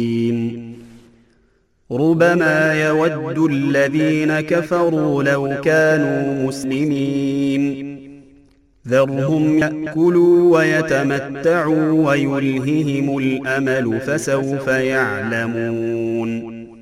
ربما يود الذين كفروا لو كانوا مسلمين ذرهم يأكلوا ويتمتعوا ويلههم الأمل فسوف يعلمون